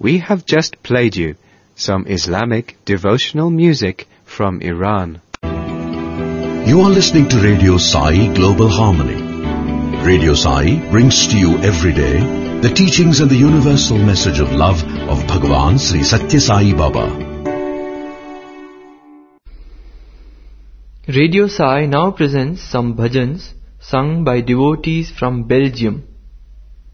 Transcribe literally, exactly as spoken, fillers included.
We have just played you some Islamic devotional music from Iran. You are listening to Radio Sai Global Harmony. Radio Sai brings to you every day the teachings and the universal message of love of Bhagavan Sri Satya Sai Baba. Radio Sai now presents some bhajans sung by devotees from Belgium.